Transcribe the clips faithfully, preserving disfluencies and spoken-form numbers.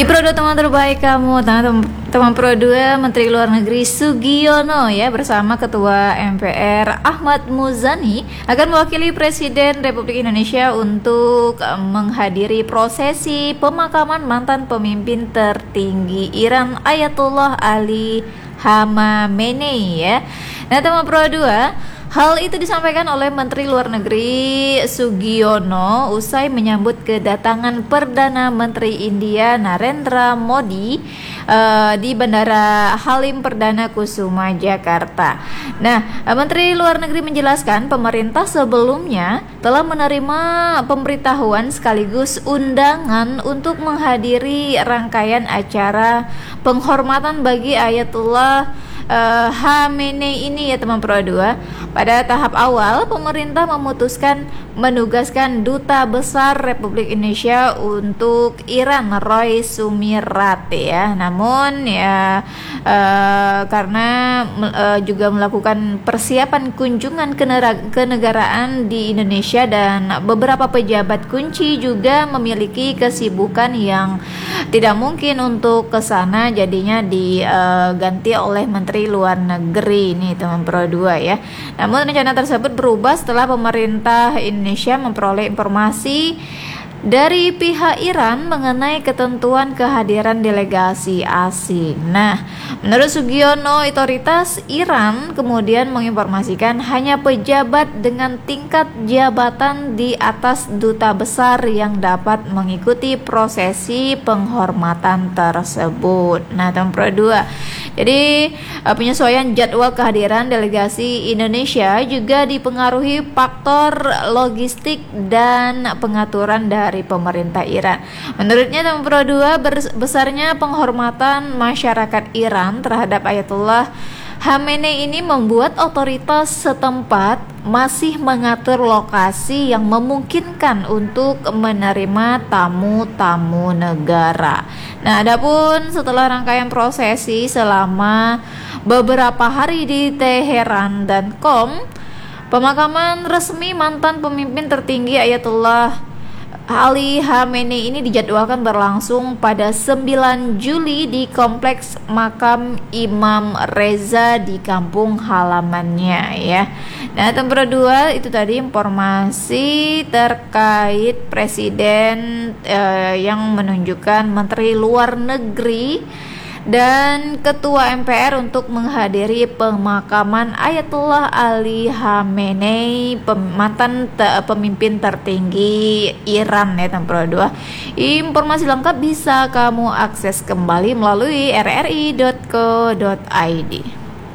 Di Pro dua teman terbaik kamu, teman-teman Pro dua, Menteri Luar Negeri Sugiono ya bersama Ketua M P R Ahmad Muzani akan mewakili Presiden Republik Indonesia untuk menghadiri prosesi pemakaman mantan pemimpin tertinggi Iran Ayatollah Ali Khamenei ya. Nah, teman Pro dua, hal itu disampaikan oleh Menteri Luar Negeri Sugiono usai menyambut kedatangan Perdana Menteri India Narendra Modi uh, di Bandara Halim Perdana Kusuma, Jakarta. Nah, Menteri Luar Negeri menjelaskan pemerintah sebelumnya telah menerima pemberitahuan sekaligus undangan untuk menghadiri rangkaian acara penghormatan bagi Ayatollah Uh, Khamenei ini ya teman Pro dua. Pada tahap awal pemerintah memutuskan menugaskan Duta Besar Republik Indonesia untuk Iran Roy Sumirate ya. Namun ya uh, karena uh, juga melakukan persiapan kunjungan kenegaraan di Indonesia dan beberapa pejabat kunci juga memiliki kesibukan yang tidak mungkin untuk ke sana, jadinya diganti uh, oleh Menteri Luar Negeri ini teman Pro dua ya. Namun rencana tersebut berubah setelah pemerintah Indonesia memperoleh informasi dari pihak Iran mengenai ketentuan kehadiran delegasi asing. Nah, menurut Sugiono, otoritas Iran kemudian menginformasikan hanya pejabat dengan tingkat jabatan di atas duta besar yang dapat mengikuti prosesi penghormatan tersebut. Nah, teman Pro dua, jadi penyesuaian jadwal kehadiran delegasi Indonesia juga dipengaruhi faktor logistik dan pengaturan dari dari pemerintah Iran. Menurutnya teman Pro dua, besarnya penghormatan masyarakat Iran terhadap Ayatollah Khamenei ini membuat otoritas setempat masih mengatur lokasi yang memungkinkan untuk menerima tamu-tamu negara. Nah, adapun setelah rangkaian prosesi selama beberapa hari di Teheran dan Qom, pemakaman resmi mantan pemimpin tertinggi Ayatollah Ali Khamenei ini dijadwalkan berlangsung pada sembilan Juli di kompleks makam Imam Reza di kampung halamannya ya. Nah, teman Pro dua, itu tadi informasi terkait Presiden eh, yang menunjukkan Menteri Luar Negeri dan Ketua M P R untuk menghadiri pemakaman Ayatollah Ali Khamenei, mantan te- pemimpin tertinggi Iran ya teman Pro dua. Informasi lengkap bisa kamu akses kembali melalui r r i dot co dot i d.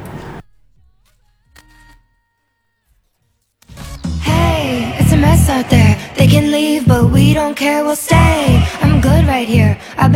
Hey, it's a mess out there. They can leave, but we don't care, we'll stay. I'm good right here. I've been